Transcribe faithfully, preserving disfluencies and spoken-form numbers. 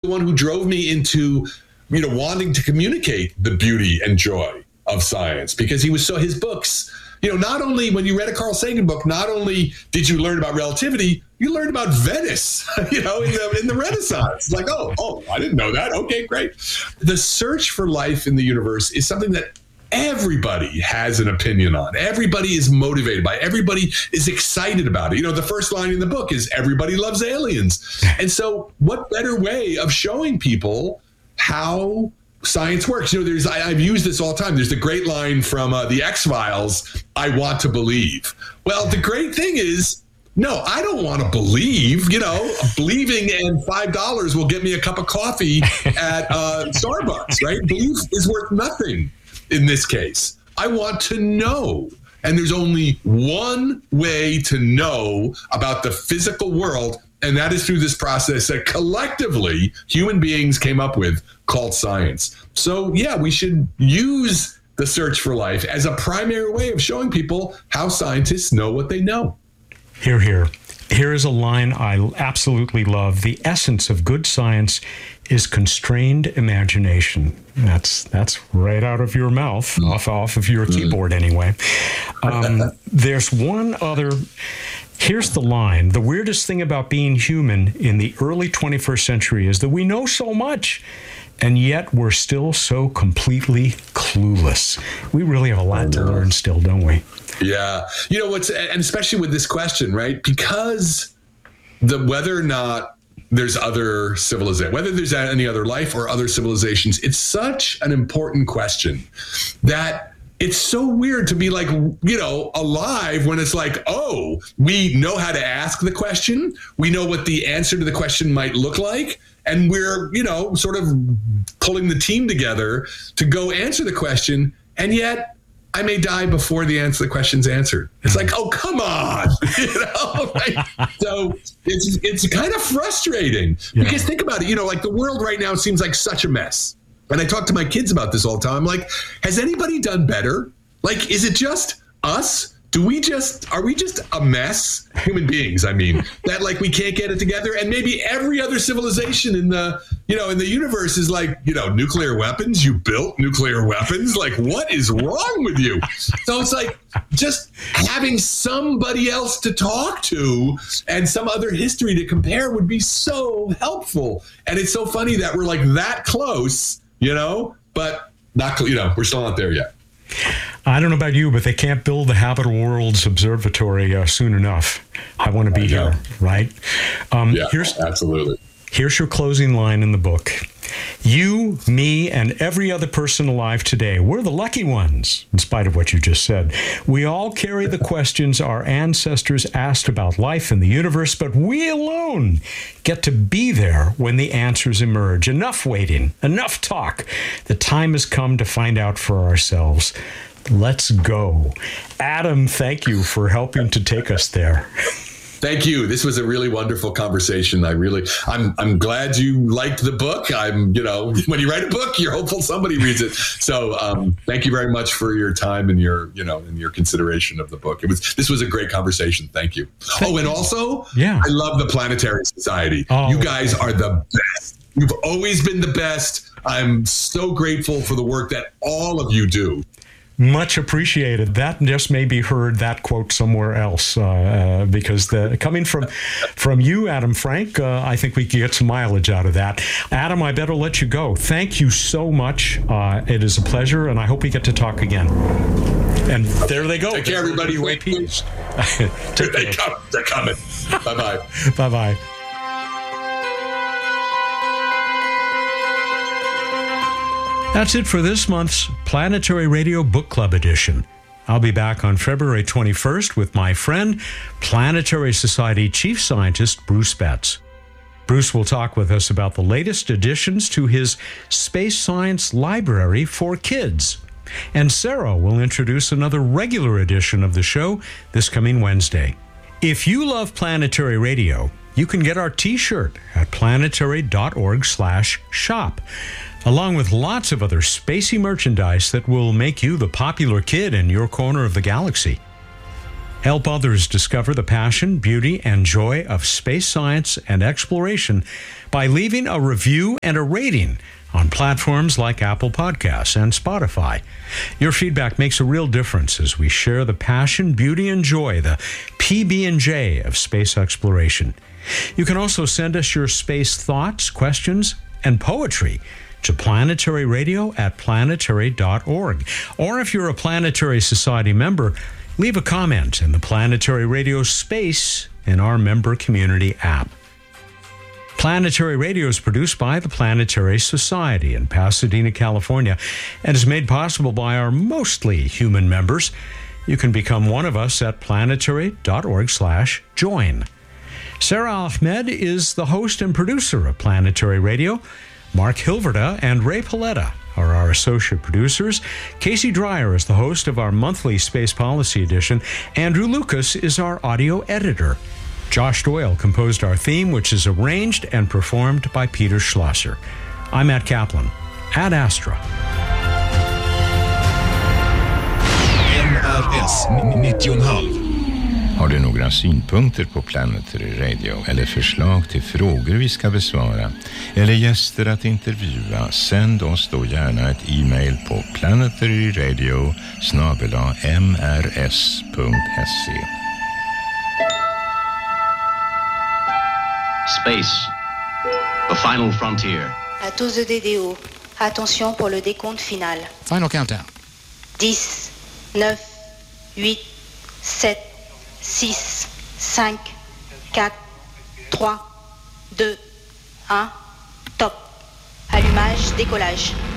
one who drove me into, you know, wanting to communicate the beauty and joy of science, because he was so, his books, you know, not only when you read a Carl Sagan book, not only did you learn about relativity, you learned about Venice, you know, in the, in the Renaissance. It's like, oh, oh, I didn't know that. Okay, great. The search for life in the universe is something that everybody has an opinion on. Everybody is motivated by it. Everybody is excited about it. You know, the first line in the book is everybody loves aliens. And so what better way of showing people how science works? You know, there's, I, I've used this all the time. There's the great line from uh, the X-Files, I want to believe. Well, the great thing is, no, I don't want to believe. You know, believing and five dollars will get me a cup of coffee at uh, Starbucks, right? Belief is worth nothing in this case. I want to know. And there's only one way to know about the physical world, and that is through this process that collectively human beings came up with called science. So, yeah, we should use the search for life as a primary way of showing people how scientists know what they know. Hear, hear. Here is a line I absolutely love. The essence of good science is constrained imagination. That's that's right out of your mouth, mm. off, off of your mm. keyboard anyway. Um, there's one other... Here's the line. The weirdest thing about being human in the early twenty-first century is that we know so much, and yet we're still so completely clueless. We really have a lot to learn still, don't we? Yeah. You know, what's, and especially with this question, right? Because the whether or not there's other civilization, whether there's any other life or other civilizations, it's such an important question that it's so weird to be like, you know, alive when it's like, oh, we know how to ask the question. We know what the answer to the question might look like. And we're, you know, sort of pulling the team together to go answer the question. And yet I may die before the answer, the question's answered. It's like, oh, come on. You know, right? So it's, it's kind of frustrating yeah. because think about it, you know, like the world right now seems like such a mess. And I talk to my kids about this all the time. I'm like, has anybody done better? Like, is it just us? Do we just, are we just a mess? Human beings, I mean, that like we can't get it together. And maybe every other civilization in the, you know, in the universe is like, you know, nuclear weapons, you built nuclear weapons. Like, what is wrong with you? So it's like just having somebody else to talk to and some other history to compare would be so helpful. And it's so funny that we're like that close, you know, but not, you know, we're still not there yet. I don't know about you, but they can't build the Habitable Worlds Observatory uh, soon enough. I want to be here, right? Um, yeah, here's, absolutely. Here's your closing line in the book. You, me, and every other person alive today, we're the lucky ones, in spite of what you just said. We all carry the questions our ancestors asked about life and the universe, but we alone get to be there when the answers emerge. Enough waiting, enough talk. The time has come to find out for ourselves. Let's go. Adam, thank you for helping to take us there. Thank you. This was a really wonderful conversation. I really, I'm, I'm glad you liked the book. I'm, you know, when you write a book, you're hopeful somebody reads it. So, um, thank you very much for your time and your, you know, and your consideration of the book. It was, this was a great conversation. Thank you. Thank oh, and also, yeah, I love the Planetary Society. Oh, you guys are the best. You've always been the best. I'm so grateful for the work that all of you do. Much appreciated. That just may be heard, that quote, somewhere else, uh, uh, because the coming from from you, Adam Frank, uh, I think we can get some mileage out of that. Adam, I better let you go. Thank you so much. Uh, it is a pleasure, and I hope we get to talk again. And there they go. Take care, everybody. U A Ps. Take they come. They're coming. Bye-bye. Bye-bye. That's it for this month's Planetary Radio Book Club edition. I'll be back on February twenty-first with my friend, Planetary Society Chief Scientist Bruce Betts. Bruce will talk with us about the latest additions to his Space Science Library for Kids. And Sarah will introduce another regular edition of the show this coming Wednesday. If you love Planetary Radio, you can get our t-shirt at planetary.org slash shop. Along with lots of other spacey merchandise that will make you the popular kid in your corner of the galaxy. Help others discover the passion, beauty, and joy of space science and exploration by leaving a review and a rating on platforms like Apple Podcasts and Spotify. Your feedback makes a real difference as we share the passion, beauty, and joy, the P B and J of space exploration. You can also send us your space thoughts, questions, and poetry to planetary radio at planetary dot org. Or if you're a Planetary Society member, leave a comment in the Planetary Radio space in our member community app. Planetary Radio is produced by the Planetary Society in Pasadena, California, and is made possible by our mostly human members. You can become one of us at planetary dot org slash join. Sarah Ahmed is the host and producer of Planetary Radio. Mark Hilverda and Ray Paletta are our associate producers. Casey Dreyer is the host of our monthly Space Policy Edition. Andrew Lucas is our audio editor. Josh Doyle composed our theme, which is arranged and performed by Peter Schlosser. I'm Matt Kaplan, Ad Astra. N R S nittio komma fem. Har du några synpunkter på Planetary Radio eller förslag till frågor vi ska besvara eller gäster att intervjua, sänd oss då gärna ett e-mail på planetaryradio snabel-a m r s punkt se. Space, the final frontier. À tous de D D O, attention pour le décompte final. Final countdown. dix, neuf, huit, sept, six, cinq, quatre, trois, deux, un, top. Allumage, décollage.